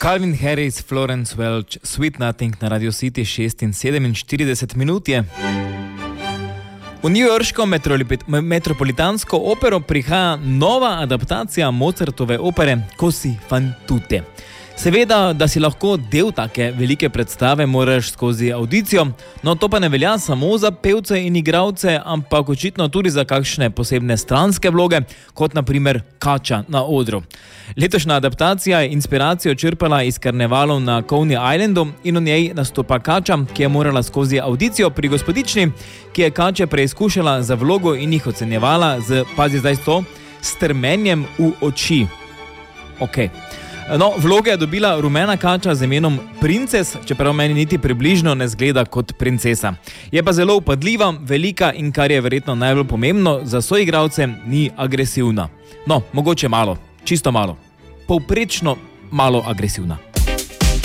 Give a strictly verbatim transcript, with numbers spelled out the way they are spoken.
Calvin Harris, Florence Welch, Sweet Nothing na Radio City šest in sedeminštirideset minut je. V newyorško metropolitansko opero prihaja nova adaptacija Mozartove opere Così fan tutte. Seveda, da si lahko del take velike predstave, moraš skozi audicijo, no to pa ne velja samo za pevce in igralce, ampak očitno tudi za kakšne posebne stranske vloge, kot na primer kača na odru. Letošnja adaptacija je inspiracijo črpala iz karnevalov na Coney Islandu in v njej nastopa kača, ki je morala skozi audicijo pri gospodični, ki je kače preizkušala za vlogo in jih ocenjevala z, pazi zdaj to, strmenjem v oči. Okej. No, vloge je dobila rumena kača z imenom Princes, čeprav meni niti približno ne zgleda kot princesa. Je pa zelo upadljiva, velika in kar je verjetno najbolj pomembno, za soigralce ni agresivna. No, mogoče malo, čisto malo. Povprečno malo agresivna.